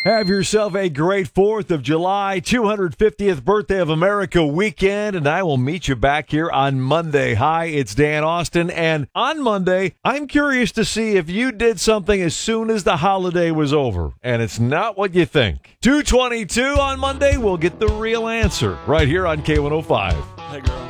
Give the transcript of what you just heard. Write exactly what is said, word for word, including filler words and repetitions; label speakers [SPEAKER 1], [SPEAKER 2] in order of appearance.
[SPEAKER 1] Have yourself a great fourth of July, two hundred fiftieth birthday of America weekend, and I will meet you back here on Monday. Hi, it's Dan Austin, and on Monday, I'm curious to see if you did something as soon as the holiday was over, and it's not what you think. two twenty-two on Monday, we'll get the real answer right here on K one oh five.
[SPEAKER 2] Hey, girl.